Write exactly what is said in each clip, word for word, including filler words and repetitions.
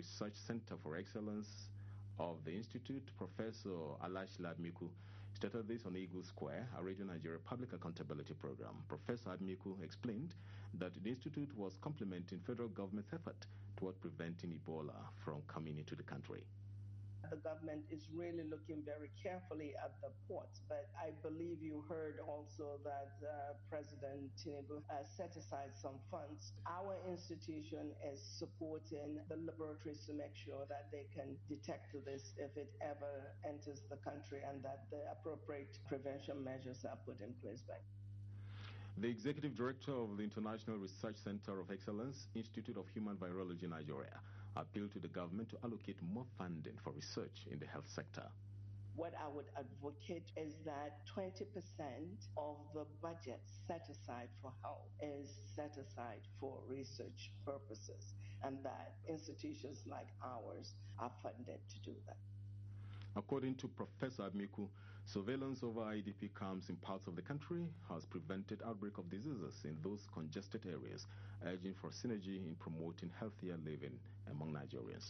Research Center for Excellence of the Institute, Professor Alashla Admiku, stated this on Eagle Square, a Radio Nigeria Public Accountability Program. Professor Admiku explained that the Institute was complementing federal government's effort toward preventing Ebola from coming into the country. The government is really looking very carefully at the ports, but I believe you heard also that uh, President Tinubu uh, set aside some funds. Our institution is supporting the laboratories to make sure that they can detect this if it ever enters the country and that the appropriate prevention measures are put in place by. The Executive Director of the International Research Center of Excellence, Institute of Human Virology, Nigeria, appealed to the government to allocate more funding for research in the health sector. What I would advocate is that twenty percent of the budget set aside for health is set aside for research purposes, and that institutions like ours are funded to do that. According to Professor Admiku, surveillance over I D P camps in parts of the country has prevented outbreak of diseases in those congested areas, urging for synergy in promoting healthier living among Nigerians.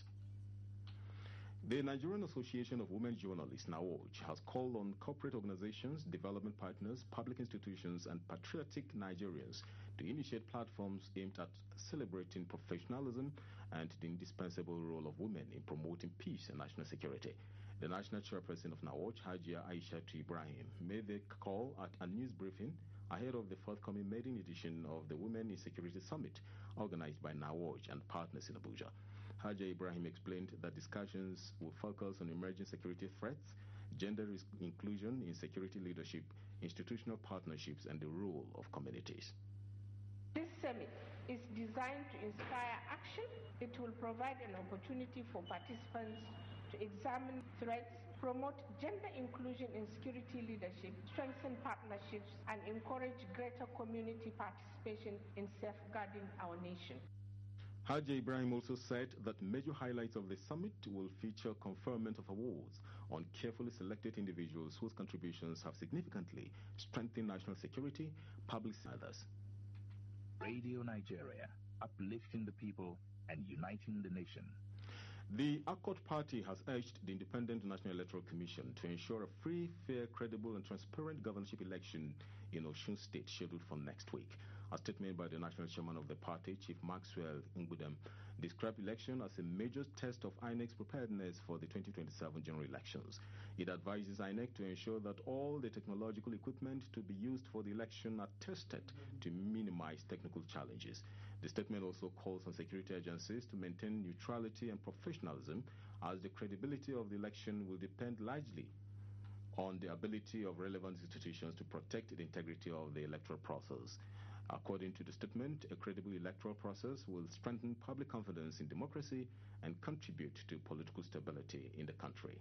The Nigerian Association of Women Journalists, NAWOJ, has called on corporate organizations, development partners, public institutions, and patriotic Nigerians to initiate platforms aimed at celebrating professionalism and the indispensable role of women in promoting peace and national security. The national chairperson of NAWOJ, Hajia Aishatu Ibrahim, made the call at a news briefing ahead of the forthcoming maiden edition of the Women in Security Summit organized by NAWOJ and partners in Abuja. Hajia Ibrahim explained that discussions will focus on emerging security threats, gender inclusion in security leadership, institutional partnerships, and the role of communities. This summit is designed to inspire action. It will provide an opportunity for participants to examine threats, promote gender inclusion in security leadership, strengthen partnerships, and encourage greater community participation in safeguarding our nation. Hajia Ibrahim also said that major highlights of the summit will feature conferment of awards on carefully selected individuals whose contributions have significantly strengthened national security, public and others. Radio Nigeria, uplifting the people and uniting the nation. The Accord Party has urged the Independent National Electoral Commission to ensure a free, fair, credible and transparent governorship election in Osun State scheduled for next week. A statement by the national chairman of the party, Chief Maxwell Ngudem, described election as a major test of I N E C's preparedness for the twenty twenty-seven general elections. It advises I N E C to ensure that all the technological equipment to be used for the election are tested to minimize technical challenges. The statement also calls on security agencies to maintain neutrality and professionalism, as the credibility of the election will depend largely on the ability of relevant institutions to protect the integrity of the electoral process. According to the statement, a credible electoral process will strengthen public confidence in democracy and contribute to political stability in the country.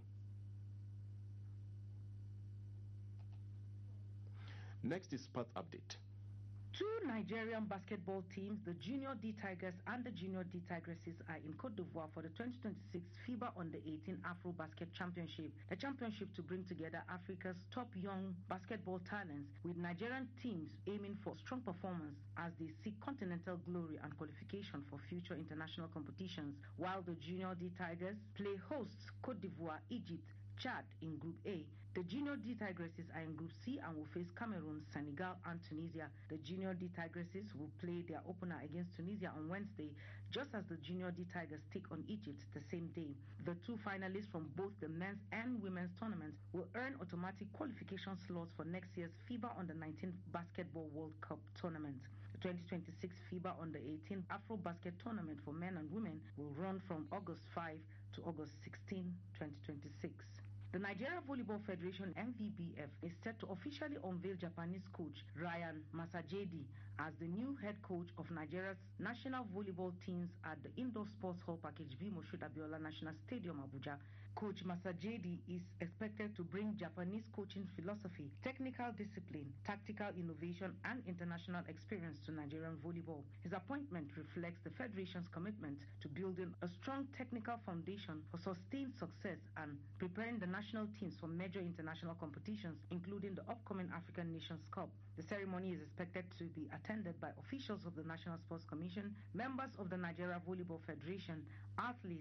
Next is Sport Update. Two Nigerian basketball teams, the Junior D Tigers and the Junior D Tigresses, are in Cote d'Ivoire for the twenty twenty-six FIBA Under eighteen Afro Basket Championship, a championship to bring together Africa's top young basketball talents, with Nigerian teams aiming for strong performance as they seek continental glory and qualification for future international competitions, while the Junior D Tigers play hosts Cote d'Ivoire, Egypt, Chad in Group A. The Junior D Tigresses are in Group C and will face Cameroon, Senegal and Tunisia. The Junior D Tigresses will play their opener against Tunisia on Wednesday, just as the Junior D Tigers take on Egypt the same day. The two finalists from both the men's and women's tournaments will earn automatic qualification slots for next year's FIBA Under nineteen Basketball World Cup tournament. The twenty twenty-six FIBA Under eighteen Afro Basket Tournament for men and women will run from August fifth to August sixteenth, twenty twenty-six. The Nigeria Volleyball Federation (N V B F) is set to officially unveil Japanese coach Ryan Masajedi as the new head coach of Nigeria's national volleyball teams at the Indoor Sports Hall Package B Moshood Abiola National Stadium, Abuja. Coach Masajedi is expected to bring Japanese coaching philosophy, technical discipline, tactical innovation, and international experience to Nigerian volleyball. His appointment reflects the Federation's commitment to building a strong technical foundation for sustained success and preparing the national national teams for major international competitions, including the upcoming African Nations Cup. The ceremony is expected to be attended by officials of the National Sports Commission, members of the Nigeria Volleyball Federation, athletes,